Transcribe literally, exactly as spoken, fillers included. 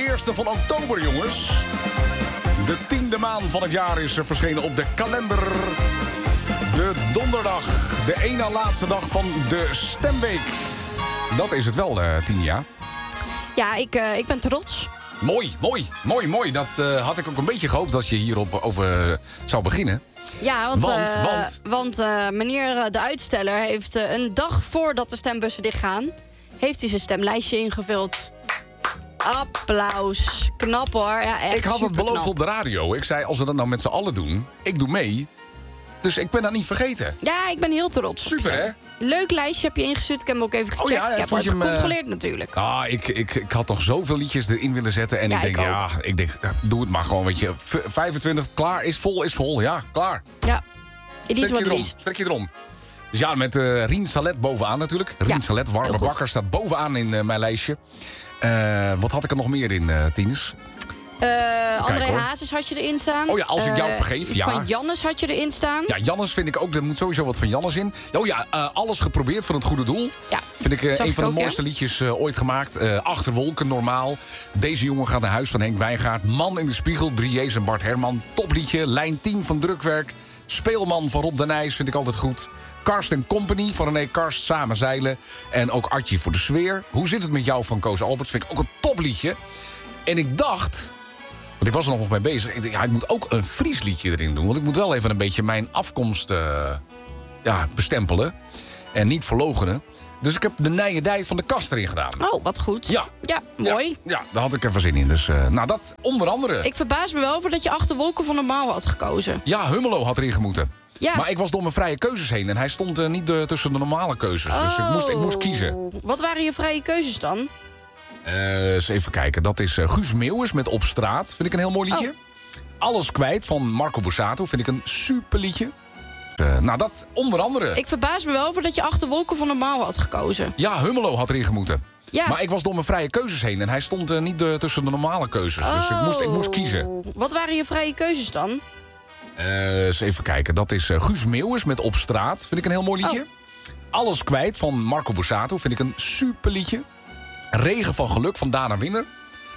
eerste van oktober, jongens. De tiende maand van het jaar is er verschenen op de kalender. De donderdag, de één na laatste dag van de stemweek. Dat is het wel, uh, Tinia. Ja, ik, uh, ik ben trots. Mooi, mooi, mooi, mooi. Dat uh, had ik ook een beetje gehoopt dat je hierop over uh, zou beginnen. Ja, want, want, uh, want... want uh, meneer de uitsteller heeft uh, een dag voordat de stembussen dichtgaan... heeft hij zijn stemlijstje ingevuld. Applaus. Knap hoor. Ja, echt ik had het beloofd knap. op de radio. Ik zei, als we dat nou met z'n allen doen, ik doe mee. Dus ik ben dat niet vergeten. Ja, ik ben heel trots. Super, hè? Leuk lijstje heb je ingestuurd. Ik heb hem ook even gecheckt. Oh ja, ja, ik heb vond hem je hem, gecontroleerd uh... natuurlijk. Ah, ik, ik, ik had nog zoveel liedjes erin willen zetten. En ja, ik denk, ik ja, ik denk, doe het maar gewoon, weet je. vijfentwintig, klaar, is vol, is vol. Ja, klaar. Ja, Elise Strek je erom, strek je erom. Dus ja, met uh, Rien Salet bovenaan natuurlijk. Rien ja, Salet, warme bakker, staat bovenaan in uh, mijn lijstje. Uh, wat had ik er nog meer in, uh, Tines? Uh, André Hazes had je erin staan. Oh ja, als ik jou uh, vergeef, ja. Van Jannes had je erin staan. Ja, Jannes vind ik ook, er moet sowieso wat van Jannes in. Oh ja, uh, alles geprobeerd voor het goede doel. Ja, vind ik uh, een ik van ook, de mooiste ja? liedjes uh, ooit gemaakt. Uh, Achter wolken, normaal. Deze jongen gaat naar huis van Henk Wijngaard. Man in de spiegel, Drieërs en Bart Herman. Topliedje, lijn tien van Drukwerk. Speelman van Rob de Nijs vind ik altijd goed. Karst en Company van René Karst, Samen zeilen. En ook Artje voor de sfeer. Hoe zit het met jou van Koos Alberts? Vind ik ook een topliedje. En ik dacht... Want ik was er nog mee bezig. Ik dacht, ja, ik moet ook een Fries liedje erin doen. Want ik moet wel even een beetje mijn afkomst uh, ja, bestempelen. En niet verloochenen. Dus ik heb de Nijendij van de Kast erin gedaan. Oh, wat goed. Ja. Ja, mooi. Ja, ja, daar had ik even zin in. Dus uh, nou, dat onder andere. Ik verbaas me wel over dat je Achter wolken van normaal had gekozen. Ja, Hummelo had erin gemoeten. Ja. Maar ik was door mijn vrije keuzes heen. En hij stond uh, niet de, tussen de normale keuzes. Oh. Dus ik moest, ik moest kiezen. Wat waren je vrije keuzes dan? Uh, eens even kijken. Dat is uh, Guus Meeuwis met Op straat. Vind ik een heel mooi liedje. Oh. Alles kwijt van Marco Borsato. Vind ik een super liedje. Uh, nou, dat onder andere. Ik verbaas me wel over dat je Achter wolken van normaal had gekozen. Ja, Hummelo had erin gemoeten. Ja. Maar ik was door mijn vrije keuzes heen. En hij stond uh, niet de, tussen de normale keuzes. Oh. Dus ik moest, ik moest kiezen. Wat waren je vrije keuzes dan? Uh, eens even kijken. Dat is uh, Guus Meeuwis met Op straat. Vind ik een heel mooi liedje. Oh. Alles kwijt van Marco Borsato. Vind ik een super liedje. Regen van geluk van Dana Winner.